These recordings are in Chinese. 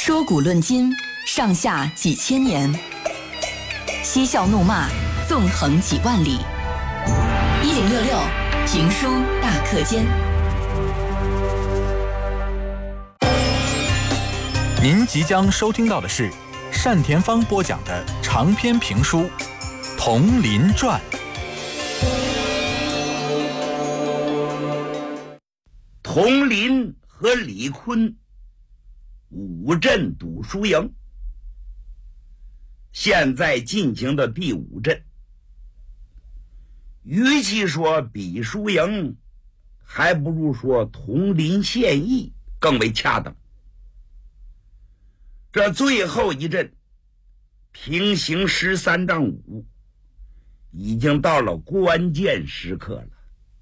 说古论今，上下几千年；嬉笑怒骂，纵横几万里。1066评书大课间。 您即将收听到的是单田芳播讲的长篇评书《铜林传》。 铜林和李坤五阵赌输赢，现在进行的第五阵，与其说比输赢，还不如说铜林现役更为恰当。这最后一阵平行13丈5，已经到了关键时刻了。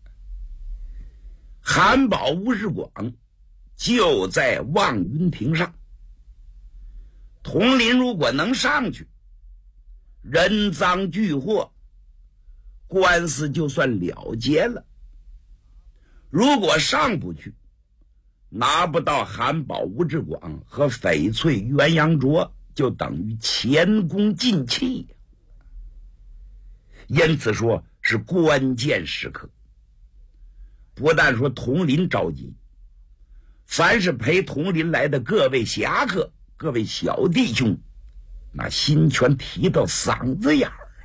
韩宝吴世广就在望云亭上，铜林如果能上去，人赃俱获，官司就算了结了。如果上不去，拿不到韩宝吴志广和翡翠鸳鸯镯，就等于前功尽弃呀。因此说是关键时刻。不但说铜林着急，凡是陪铜林来的各位侠客、各位小弟兄，那心全提到嗓子眼儿啊。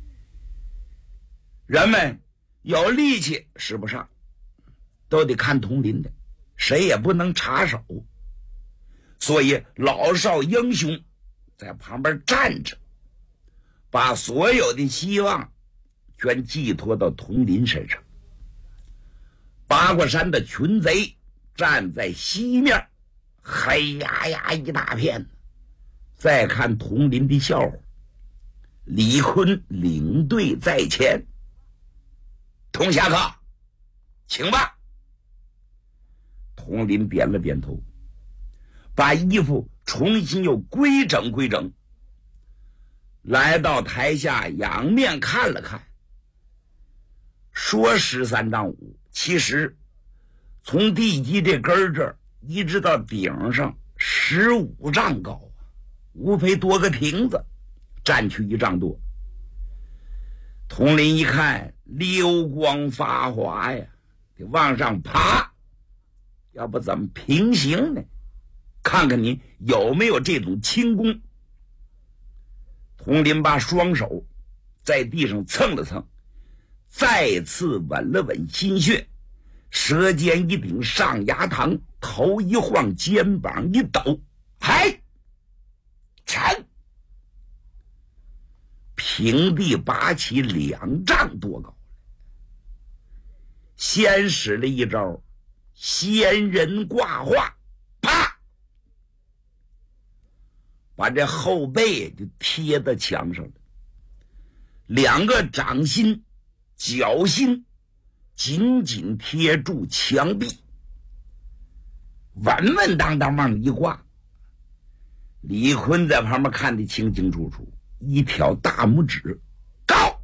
人们有力气使不上，都得看铜林的，谁也不能插手。所以老少英雄在旁边站着，把所有的希望全寄托到铜林身上。八卦山的群贼站在西面，黑压压一大片。再看铜林的笑话，李坤领队在前，铜侠客请吧。铜林点了点头，把衣服重新又规整规整，来到台下仰面看了看，说13丈5，其实从地基这根儿这儿一直到顶上15丈高啊，无非多个亭子，占去1丈多。铜林一看溜光发滑呀，得往上爬，要不怎么平行呢？看看你有没有这种轻功。铜林把双手在地上蹭了蹭，再次稳了稳心血，舌尖一顶上牙膛，头一晃，肩膀一抖，嗨，沉，平地拔起2丈多高。先使了一招仙人挂画，啪，把这后背就贴到墙上了，两个掌心脚心紧紧贴住墙壁，稳稳当当往里一挂。李坤在旁边看得清清楚楚，一挑大拇指，高，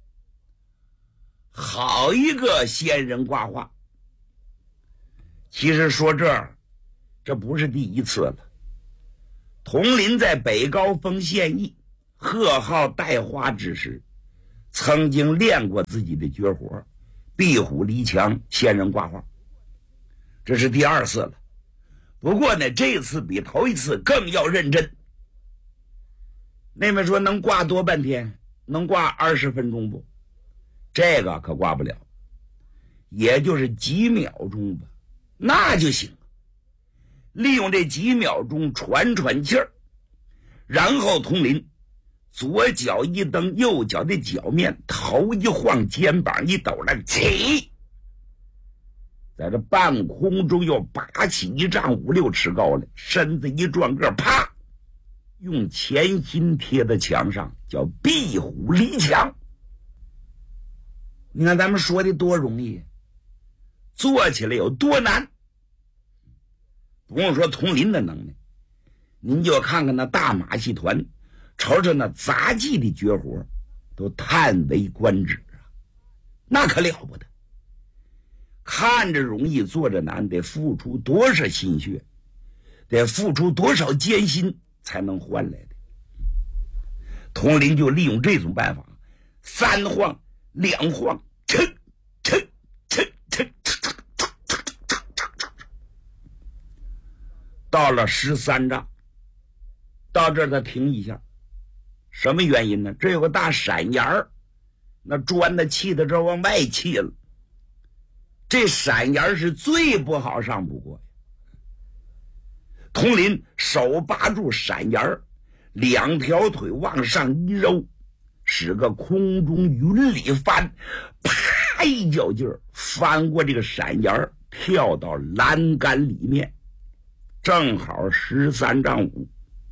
好一个仙人挂画。其实说这儿，这不是第一次了。铜林在北高峰现役贺号带花之时，曾经练过自己的绝活，壁虎离墙，仙人挂画，这是第2次了。不过呢，这次比头一次更要认真。那边说能挂多半天，能挂20分钟不？这个可挂不了，也就是几秒钟吧，那就行。利用这几秒钟喘喘气儿，然后铜林左脚一蹬，右脚的脚面，头一晃，肩膀一抖了，起，在这半空中又拔起1丈5、6尺高来，身子一转个，啪，用前心贴在墙上，叫壁虎离墙。你看咱们说的多容易，做起来有多难。不用说铜林的能耐，您就看看那大马戏团，瞅瞅那杂技的绝活，都叹为观止啊，那可了不得。看着容易，做着难，得付出多少心血。 得付出多少艰辛才能换来的。佟林就利用这种办法，3晃2晃，到了13丈，到这儿他停一下，什么原因呢？这有个大闪眼儿，那砖的气的这往外气了，这闪眼是最不好上不过。佟林手扒住闪眼，2条腿往上一揉，使个空中云里翻，啪一脚劲儿翻过这个闪眼，跳到栏杆里面，正好13丈5。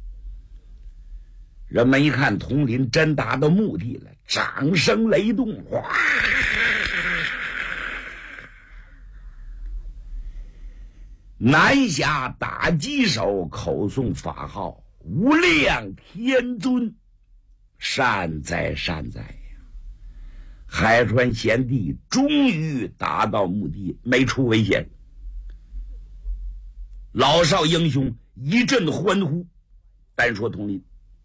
人们一看佟林真达到目的了，掌声雷动，哗！南下打击手口诵法号，无量天尊，善哉善哉呀！海川贤弟终于达到目的，没出危险。老少英雄一阵欢呼。单说佟林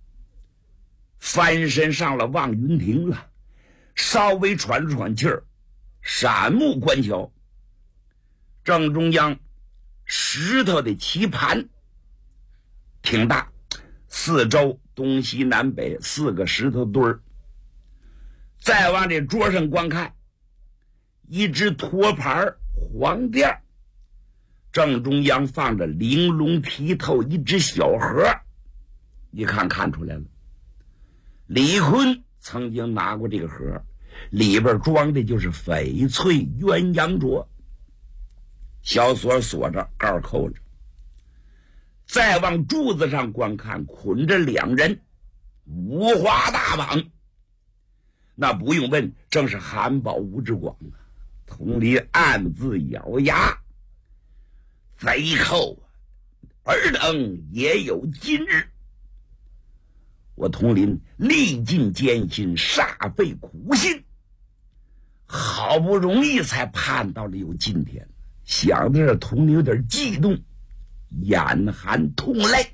翻身上了望云亭了，稍微喘了喘气儿，闪目观瞧，正中央石头的棋盘挺大，四周东西南北4个石头堆儿。再往这桌上观看，一只托盘黄垫，正中央放着玲珑剔透一只小盒，一看看出来了，李逵曾经拿过这个盒，里边装的就是翡翠鸳鸯镯，小锁锁着，盖扣着。再往柱子上观看，捆着2人，五花大绑，那不用问，正是韩宝吴之广啊。佟林暗自咬牙，贼寇尔等也有今日。我佟林历尽艰辛，煞费苦心，好不容易才盼到了有今天。想着这，佟林有点激动，眼含痛泪。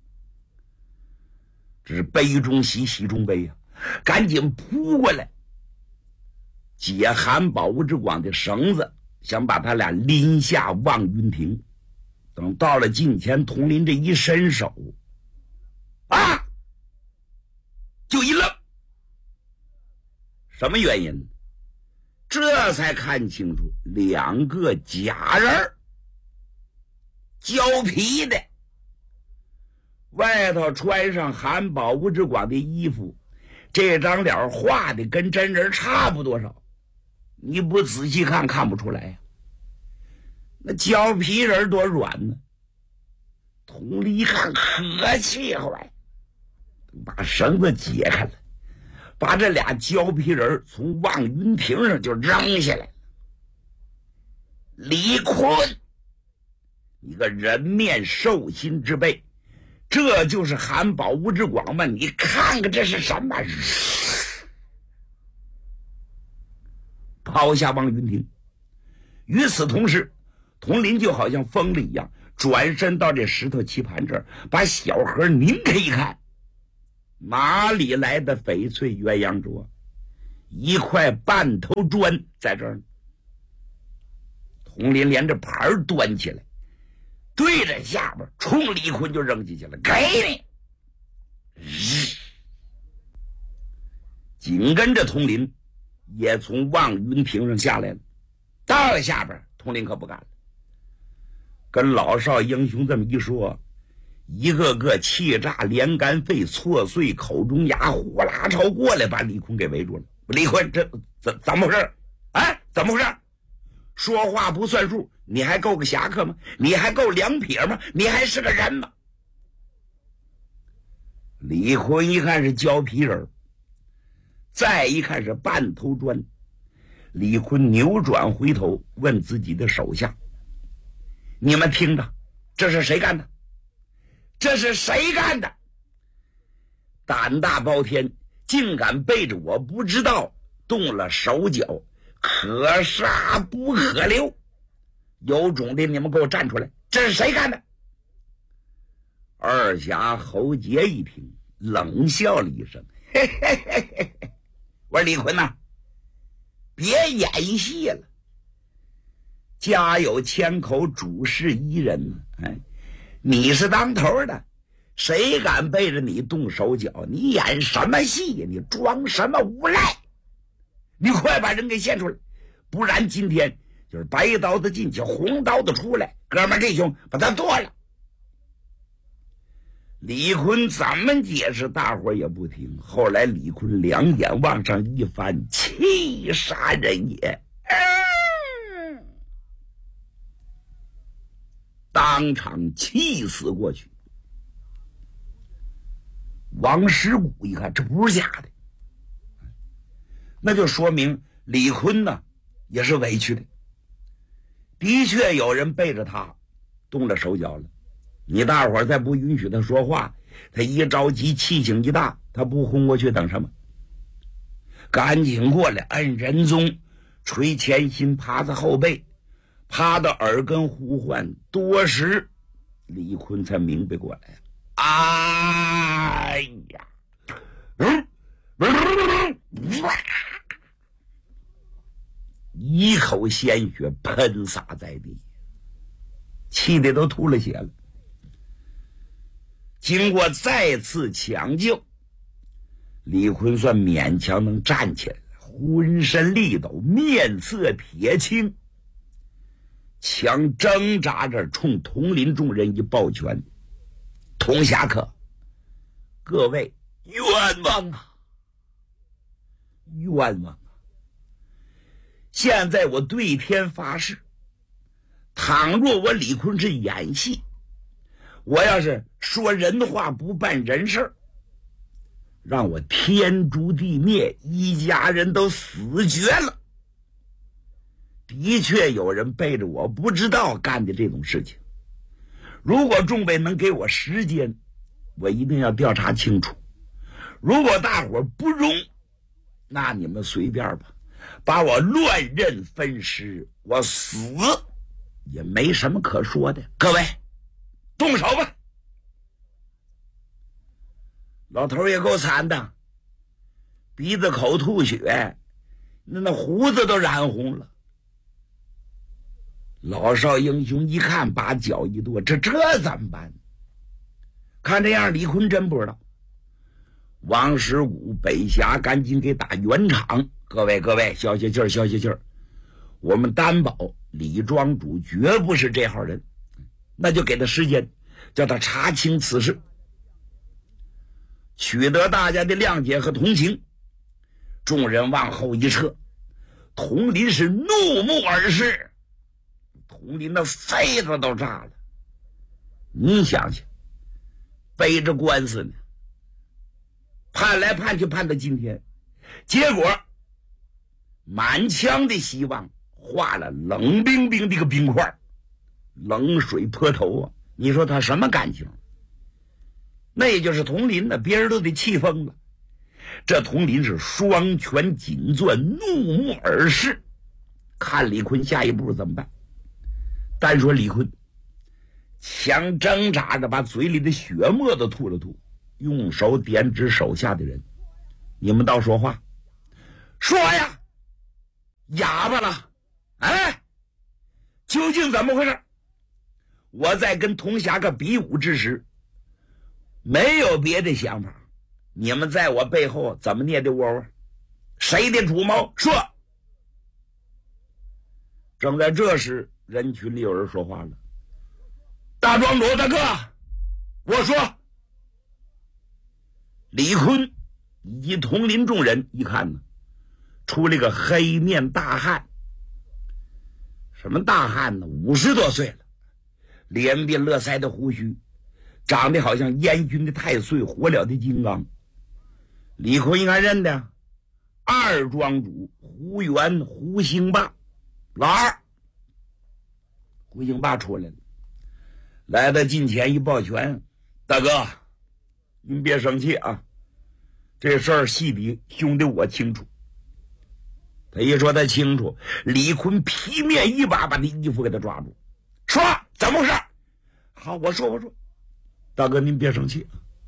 这是悲中喜，喜中悲啊！赶紧扑过来，解韩宝吴之广的绳子，想把他俩拎下望云亭。等到了近前，佟林这一伸手，啊，就一愣。什么原因？这才看清楚，2个假人，胶皮的，外头穿上韩宝吴之广的衣服，这张脸画的跟真人差不多少，你不仔细看看不出来呀。那胶皮人多软呢。佟林一看可气坏，把绳子解开了，把这俩胶皮人从望云亭上就扔下来。李逵，你个人面兽心之辈，这就是韩宝吴之广吗？你看看这是什么？抛下望云亭。与此同时，佟林就好像疯了一样，转身到这石头棋盘这儿，把小盒拧开一看，哪里来的翡翠鸳鸯镯？一块半头砖在这儿。佟林连着盘端起来，对着下边冲李逵就扔进去了，给你！紧跟着佟林也从望云亭上下来了。到了下边，佟林可不敢了，跟老少英雄这么一说，一个个气炸连肝肺，挫碎口中牙，呼啦朝过来把李逵给围住了。李逵，这怎么回事？哎，怎么回事？说话不算数，你还够个侠客吗？你还够2撇吗？你还是个人吗？李逵一看是胶皮人，再一看是半头砖。李逵扭转回头问自己的手下，你们听着，这是谁干的？这是谁干的？胆大包天，竟敢背着我不知道，动了手脚，可杀不可留。有种的你们给我站出来，这是谁干的？ 二侠侯杰一听，冷笑了一声，嘿嘿嘿嘿嘿，我说李逵呐，别演戏了，家有千口，主事一人，哎，你是当头的，谁敢背着你动手脚？你演什么戏呀？你装什么无赖？你快把人给献出来，不然今天就是白刀子进去，红刀子出来，哥们弟兄把他剁了。李逵怎么解释，大伙也不听。后来李逵两眼往上一翻，气杀人也，当场气死过去。王师古一看，这不是假的，那就说明李逵呢也是委屈的。的确有人背着他动了手脚了，你大伙再不允许他说话，他一着急气性一大，他不轰过去等什么？赶紧过来摁仁宗，捶前心，趴在后背，趴到耳根呼唤，多时李逵才明白过来。哎呀，一口鲜血喷洒在地，气得都吐了血了。经过再次抢救，李逵算勉强能站起来，浑身力抖，面色铁青，强挣扎着冲统领众人一抱拳：“童侠客，各位冤枉啊，冤枉啊！现在我对天发誓，倘若我李逵是演戏，我要是说人话不办人事，让我天诛地灭，一家人都死绝了。的确有人背着我不知道干的这种事情，如果众位能给我时间，我一定要调查清楚。如果大伙不容，那你们随便吧，把我乱刃分尸，我死也没什么可说的。各位动手吧。”老头也够惨的，鼻子口吐血，那胡子都染红了。老少英雄一看，把脚一跺，这怎么办？看这样，李逵真不知道。王师古、北峡赶紧给打圆场。各位，消消气儿，我们担保李庄主绝不是这号人，那就给他时间，叫他查清此事，取得大家的谅解和同情。众人往后一撤，统领是怒目而视，统领的肺子都炸了。你想想，背着官司呢，盼来盼去盼到今天，结果满腔的希望化了冷冰冰的个冰块，冷水泼头啊！你说他什么感情？那也就是统领呢，别人都得气疯了。这统领是双拳紧攥，怒目而视，看李逵下一步怎么办。单说李逵强挣扎着把嘴里的血沫都吐了吐，用手点指手下的人：“你们倒说话，说呀，哑巴了！哎，究竟怎么回事？我在跟童侠客比武之时，没有别的想法。你们在我背后怎么捏的窝窝？谁的主谋？说！”正在这时，人群里有人说话了：“大庄主大哥，我说。”李逵以及统领众人一看呢，出了个黑面大汉。什么大汉呢？50多岁了，脸鬓络腮的胡须，长得好像燕军的太岁，火燎的金刚。李逵应该认的，二庄主胡元、胡兴霸，老二。胡兴霸出来了，来到近前一抱拳：“大哥，您别生气啊，这事儿细底兄弟我清楚。”他一说他清楚，李逵劈面一把把他衣服给他抓住，说：“怎么回事？”好，我说。 大哥您别生气，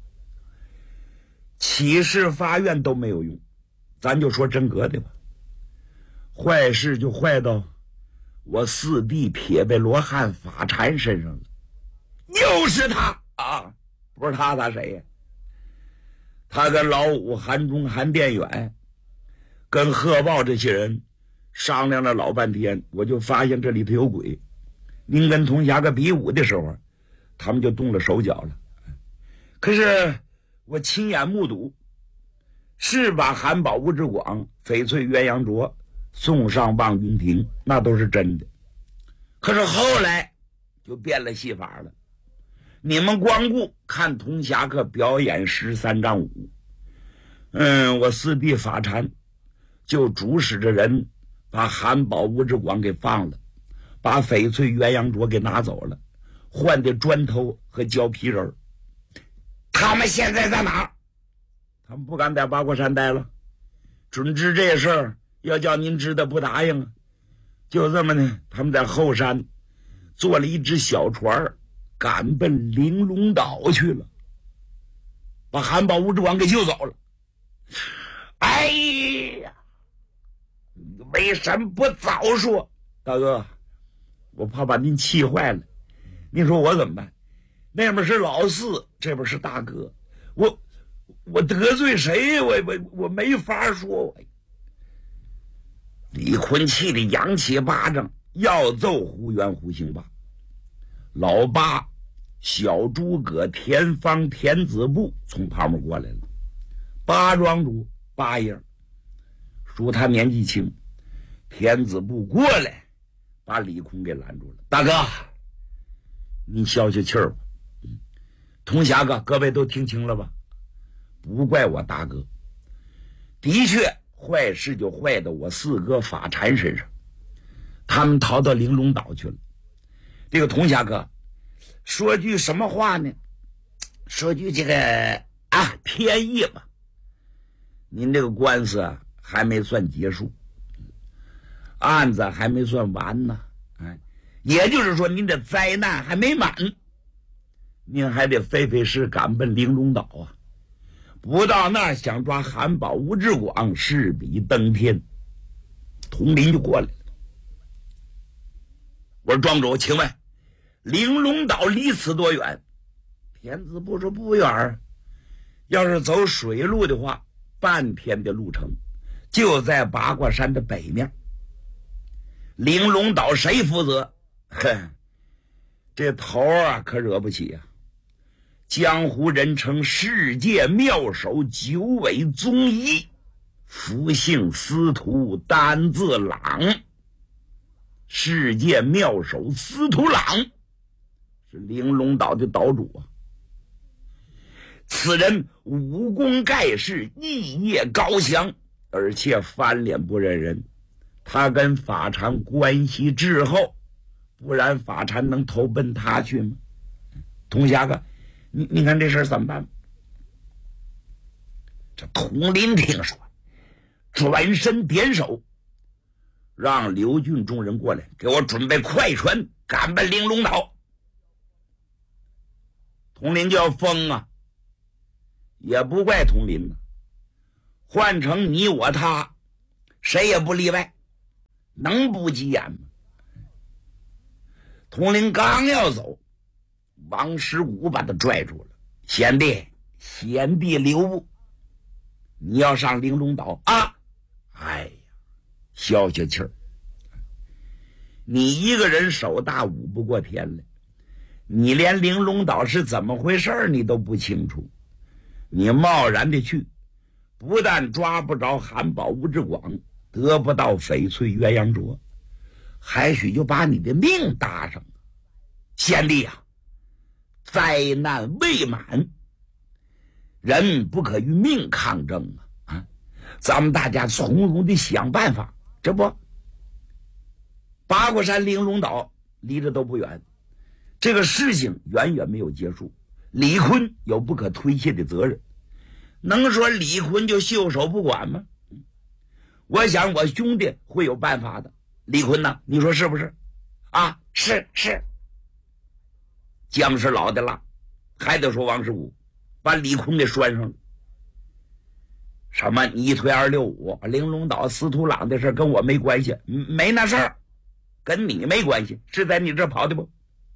起誓发愿都没有用，咱就说真格的吧。坏事就坏到我四弟撇贝罗汉法禅身上了。又是他啊！不是他谁呀？他跟老五、韩忠、韩殿远跟贺豹这些人商量了老半天，我就发现这里头有鬼。您跟童侠哥比武的时候，他们就动了手脚了。可是我亲眼目睹，是把韩宝、吴志广、翡翠鸳鸯镯送上望云亭，那都是真的。可是后来就变了戏法了。你们光顾看童侠客表演13丈舞，我四弟法禅就主使着人把韩宝、吴志广给放了，把翡翠鸳鸯镯给拿走了，换的砖头和胶皮人。他们现在在哪儿？他们不敢在八卦山待了，准知这事儿要叫您知道不答应啊。就这么呢，他们在后山坐了一只小船，赶奔玲珑岛去了，把韩宝、吴志广给救走了。哎呀，为什么不早说？大哥，我怕把您气坏了，您说我怎么办？那边是老四，这边是大哥，我得罪谁？我没法说。李坤气得扬起巴掌，要揍胡元、胡兴霸。老八、小诸葛、田方、田子部从旁边过来了。八庄主八爷说他年纪轻，田子部过来把李坤给拦住了。大哥，你消消气儿吧。童侠哥，各位都听清了吧？不怪我大哥，的确坏事就坏到我四哥法禅身上，他们逃到玲珑岛去了。这个童侠哥说句什么话呢？说句这个天意吧。您这个官司还没算结束，案子还没算完呢，也就是说您的灾难还没满，您还得费费事赶奔玲珑岛啊。不到那儿想抓韩宝、吴志广，势比登天。佟林就过来了，我说庄主，请问玲珑岛离此多远？田子部说不远，要是走水路的话，半天的路程，就在八卦山的北面。玲珑岛谁负责？这头可惹不起啊！江湖人称世界妙手九尾宗一，福姓司徒单字朗。世界妙手司徒朗是玲珑岛的岛主啊。此人武功盖世，艺业高强，而且翻脸不认人。他跟法禅关系至厚，不然法禅能投奔他去吗？童侠哥，你看这事儿怎么办？这佟林听说，转身点手，让刘俊众人过来，给我准备快船，赶奔玲珑岛。佟林就要疯啊，也不怪佟林呢，换成你我他，谁也不例外，能不急眼吗？佟林刚要走，王师古把他拽住了。贤弟留步，你要上玲珑岛啊？哎呀，消消气儿，你一个人手大舞不过天来，你连玲珑岛是怎么回事你都不清楚，你贸然的去，不但抓不着韩宝、吴志广，得不到翡翠鸳鸯镯，还许就把你的命搭上。贤弟啊，灾难未满，人不可与命抗争啊！咱们大家从容的想办法。这不，八卦山玲珑岛离着都不远，这个事情远远没有结束。李坤有不可推卸的责任，能说李坤就袖手不管吗？我想我兄弟会有办法的。李坤呢，你说是不是啊？是，姜是老的了， 还得说王世谷把李坤给拴上了。什么你一推265，玲珑岛司徒朗的事跟我没关系，没那事儿，跟你没关系，是在你这跑的不？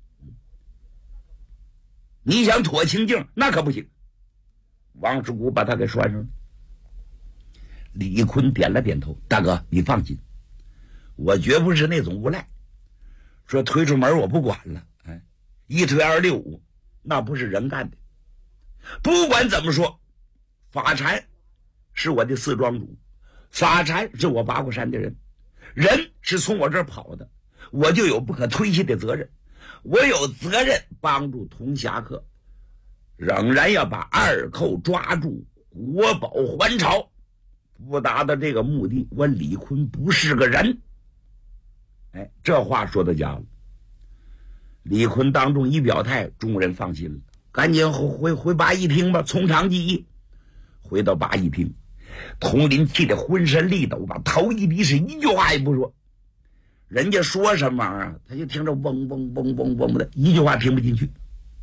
你想妥清净那可不行。王世谷把他给拴上了。李坤点了点头，大哥你放心，我绝不是那种无赖，说推出门我不管了，一推265那不是人干的。不管怎么说，法禅是我的四庄主，法禅是我八卦山的人，人是从我这儿跑的，我就有不可推卸的责任，我有责任帮助童侠客仍然要把二寇抓住，国宝还朝。不达到这个目的，我李坤不是个人。这话说到家了。李坤当众一表态，众人放心了，赶紧回八义厅吧，从长计议。回到八义厅，佟林气得浑身力抖，把头一低，是一句话也不说。人家说什么啊，他就听着嗡嗡嗡嗡嗡的，一句话听不进去。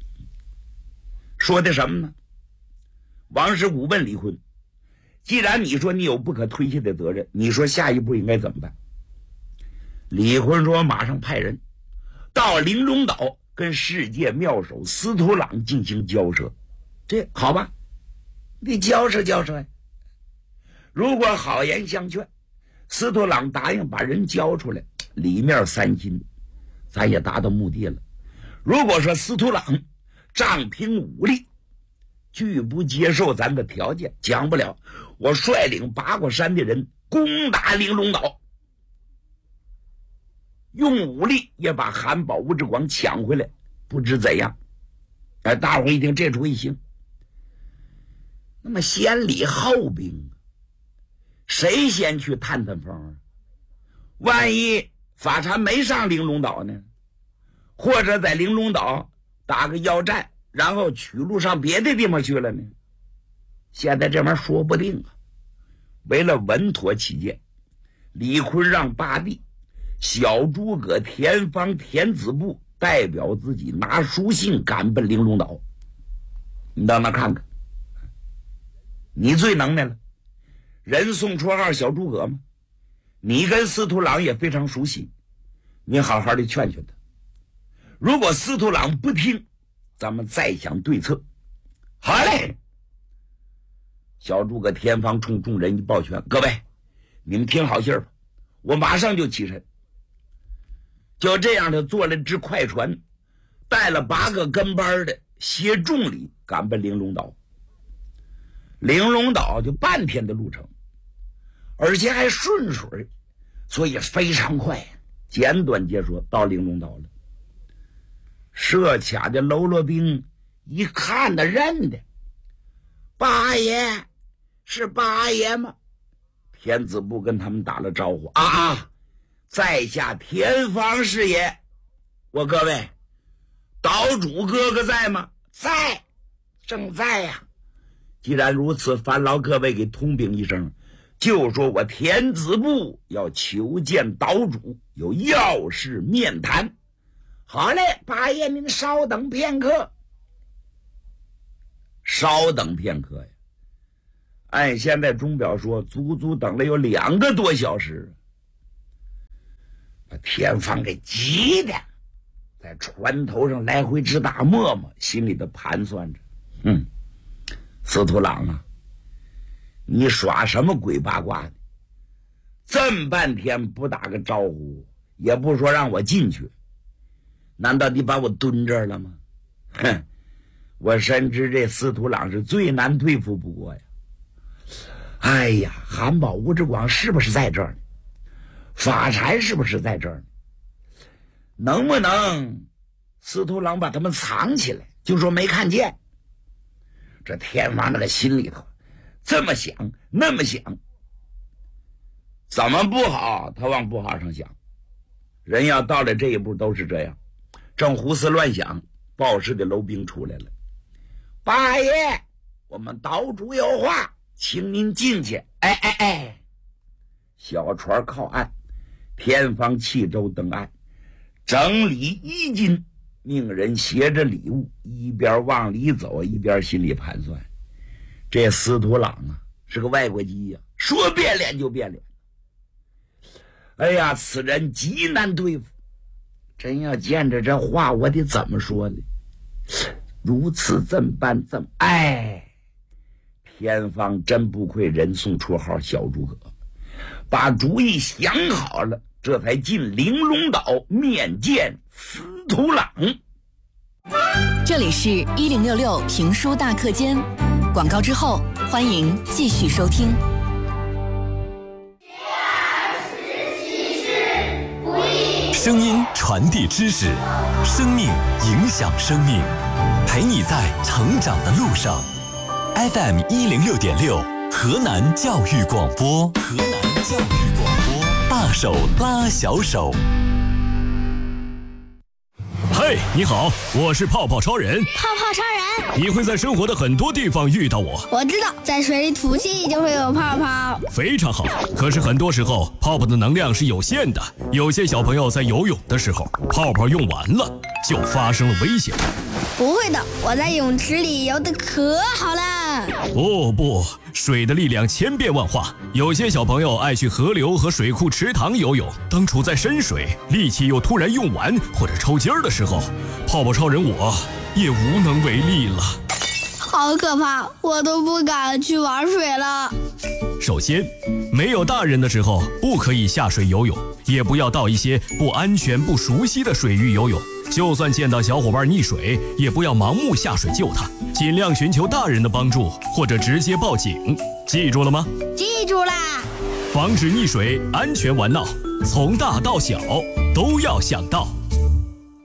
说的什么呢？王世谷问李坤，既然你说你有不可推卸的责任，你说下一步应该怎么办？李坤说马上派人到玲珑岛跟世界妙手司徒朗进行交涉。这好吧，你交涉交涉呀。如果好言相劝，司徒朗答应把人交出来，里面3心，咱也达到目的了。如果说司徒朗仗凭武力拒不接受咱的条件，讲不了，我率领八卦山的人攻打玲珑岛，用武力也把韩宝吴志广抢回来，不知怎样。大伙一听这主意行。那么先礼后兵，谁先去探探风啊？万一法禅没上玲珑岛呢？或者在玲珑岛打个要战，然后取路上别的地方去了呢？现在这玩意儿说不定啊。为了稳妥起见，李坤让八弟小诸葛田方田子部代表自己拿书信赶奔玲珑岛。你到那看看，你最能耐了，人送绰号小诸葛吗？你跟司徒朗也非常熟悉，你好好的劝劝他。如果司徒朗不听，咱们再想对策。好嘞！小诸葛田方冲众人一抱拳，各位你们听好信儿吧，我马上就起身。就这样，他坐了只快船，带了8个跟班的，携众礼赶奔玲珑岛。玲珑岛就半天的路程，而且还顺水，所以非常快。简短截说，到玲珑岛了。设卡的喽啰兵一看的认的，八爷是八爷吗？田子部跟他们打了招呼，在下田方师爷。我各位，岛主哥哥在吗？在，正在呀。既然如此，烦劳各位给通禀一声，就说我田子部要求见岛主，有要事面谈。好嘞，八爷您稍等片刻。稍等片刻呀，按现在钟表说，足足等了有2个多小时。把田方给急的，在船头上来回直打沫沫，心里头盘算着，司徒朗啊，你耍什么鬼八卦呢？这么半天不打个招呼，也不说让我进去，难道你把我蹲这儿了吗？我深知这司徒朗是最难对付不过呀。哎呀，韩宝吴志广是不是在这儿呢？法禅是不是在这儿呢？能不能司徒朗把他们藏起来，就说没看见？这天王那个心里头这么想那么想，怎么不好他往不好上想。人要到了这一步都是这样，正胡思乱想，报事的楼兵出来了。八爷，我们岛主有话，请您进去。小船靠岸，天方汽舟登岸，整理衣襟， 命人携着礼物，一边往里走，一边心里盘算：这司徒朗啊，是个外国鸡呀，说变脸就变脸。哎呀，此人极难对付，真要见着这话，我得怎么说呢？如此怎办？天方真不愧人送绰号小诸葛，把主意想好了，这才进玲珑岛面见司徒朗。 这里是1066评书大课间，广告之后欢迎继续收听。 声音传递知识，生命影响生命，陪你在成长的路上。FM 106.6，河南教育广播，大手拉小手。 嘿，你好，我是泡泡超人。 泡泡超人， 你会在生活的很多地方遇到我。 我知道，在水里吐气就会有泡泡。 非常好，可是很多时候泡泡的能量是有限的，有些小朋友在游泳的时候，泡泡用完了，就发生了危险。 不会的，我在泳池里游得可好了。 哦不，水的力量千变万化，有些小朋友爱去河流和水库池塘游泳，当处在深水，力气又突然用完或者抽筋儿的时候，泡泡超人我也无能为力了。 好可怕，我都不敢去玩水了。 首先，没有大人的时候不可以下水游泳，也不要到一些不安全不熟悉的水域游泳。就算见到小伙伴溺水，也不要盲目下水救他，尽量寻求大人的帮助，或者直接报警。记住了吗？ 记住啦！ 防止溺水，安全玩闹，从大到小都要想到。